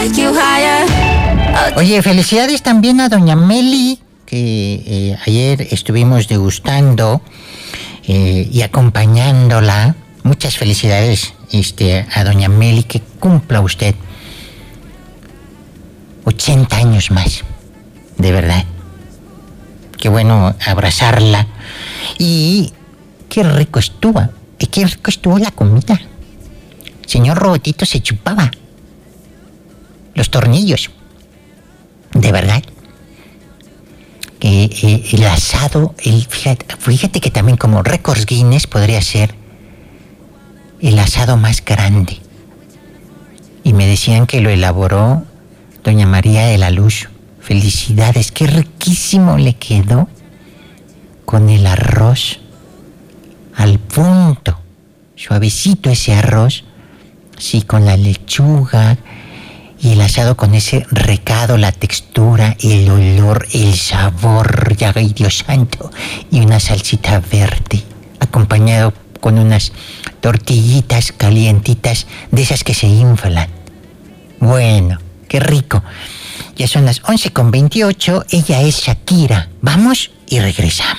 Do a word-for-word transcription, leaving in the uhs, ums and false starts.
Oye, felicidades también a doña Meli, que eh, ayer estuvimos degustando eh, y acompañándola. Muchas felicidades este, a doña Meli, que cumpla usted ochenta años más, de verdad. Qué bueno abrazarla. Y qué rico estuvo, qué rico estuvo la comida. Señor Robotito se chupaba los tornillos, de verdad. Eh, eh, el asado, el, fíjate, fíjate que también como récords Guinness podría ser el asado más grande. Y me decían que lo elaboró doña María de la Luz. Felicidades, qué riquísimo le quedó, con el arroz al punto, suavecito ese arroz, sí, con la lechuga y el asado con ese recado, la textura, el olor, el sabor, ya ay Dios santo, y una salsita verde, acompañado con unas tortillitas calientitas, de esas que se inflan. Bueno, qué rico. Ya son las once con veintiocho, ella es Shakira. Vamos y regresamos.